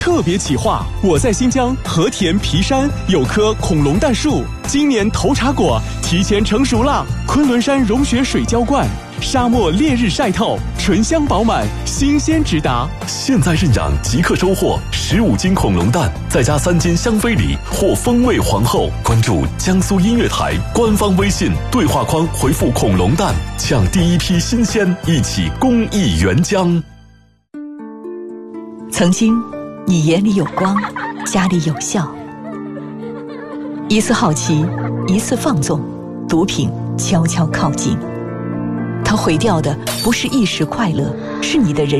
特别企划，我在新疆和田皮山有棵恐龙蛋树，今年头茬果提前成熟了。昆仑山融雪水浇灌，沙漠烈日晒透，醇香饱满，新鲜直达。 现在认养即刻收获15斤恐龙蛋，再加3斤香妃梨或风味皇后。关注江苏音乐台官方微信对话框回复恐龙蛋，抢第一批新鲜，一起公益援疆。 曾经你眼里有光，家里有笑。一次好奇，一次放纵，毒品悄悄靠近。它毁掉的不是一时快乐，是你的人